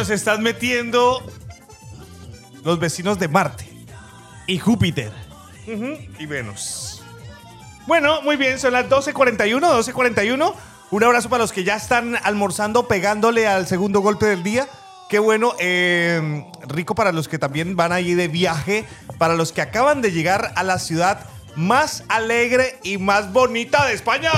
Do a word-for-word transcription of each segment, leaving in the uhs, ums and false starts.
Se están metiendo los vecinos de Marte y Júpiter. uh-huh. y Venus. Bueno, muy bien, son las doce cuarenta y uno, doce cuarenta y uno. Un abrazo para los que ya están almorzando, pegándole al segundo golpe del día. Qué bueno, eh, rico para los que también van ahí de viaje, para los que acaban de llegar a la ciudad más alegre y más bonita de España.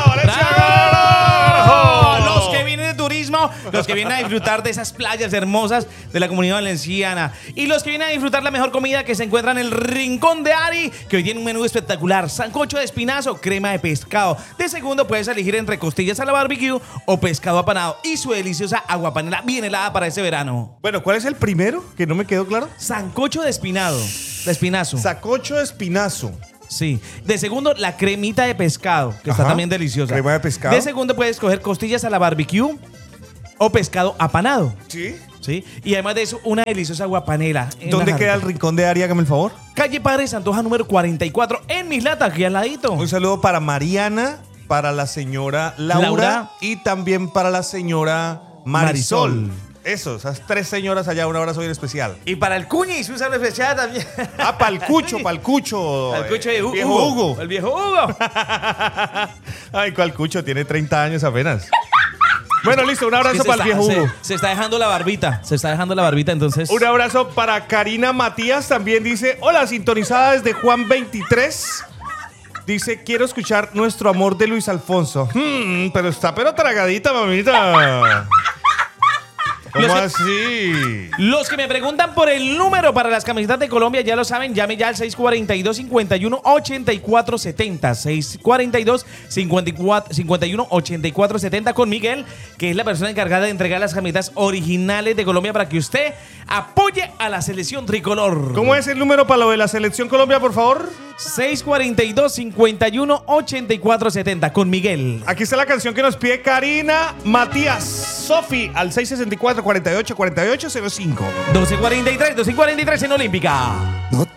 ¡Bravo! Los que vienen de turismo, los que vienen a disfrutar de esas playas hermosas de la Comunidad Valenciana y los que vienen a disfrutar la mejor comida que se encuentra en el Rincón de Ari, que hoy tiene un menú espectacular: sancocho de espinazo, crema de pescado. De segundo puedes elegir entre costillas a la barbecue o pescado apanado y su deliciosa aguapanela bien helada para ese verano. Bueno, ¿cuál es el primero? Que no me quedó claro. Sancocho de espinado, de espinazo. Sancocho de espinazo. Sí. De segundo, la cremita de pescado, que Ajá. está también deliciosa. Crema de pescado. De segundo, puedes coger costillas a la barbecue o pescado apanado. Sí. Sí. Y además de eso, una deliciosa aguapanela. ¿Dónde queda el Rincón de Ari? Hágame el favor. Calle Padre Santoja número cuarenta y cuatro, en Mislata, aquí al ladito. Un saludo para Mariana, para la señora Laura, Laura. y también para la señora Marisol. Marisol. Eso, esas tres señoras allá, un abrazo bien especial. Y para el Cuñi, su saludo especial también. Ah, para el Cucho, para el Cucho. El Cucho de El Hugo. viejo Hugo. El viejo Hugo. Ay, ¿cuál Cucho? Tiene treinta años apenas. Bueno, listo, un abrazo Se para el está- viejo se- Hugo. Se está dejando la barbita. Se está dejando la barbita, entonces. Un abrazo para Karina Matías, también dice, hola, sintonizada desde Juan veintitrés. Dice, quiero escuchar Nuestro Amor de Luis Alfonso. Hmm, pero está pero tragadita, mamita. ¿Cómo Los que- así? Los que me preguntan por el número para las camisetas de Colombia ya lo saben, llame ya al seis cuatro dos, cinco uno, ocho cuatro siete cero, seis cuatro dos, cinco uno, ocho cuatro siete cero con Miguel, que es la persona encargada de entregar las camisetas originales de Colombia para que usted apoye a la selección tricolor. ¿Cómo es el número para lo de la Selección Colombia, por favor? seis cuatro dos, cinco uno, ocho cuatro siete cero con Miguel. Aquí está la canción que nos pide Karina Matías. Sofi al seis sesenta y cuatro, cuarenta y ocho, cuarenta y ocho cero cinco. doce cuarenta y tres, doce cuarenta y tres en Olímpica. No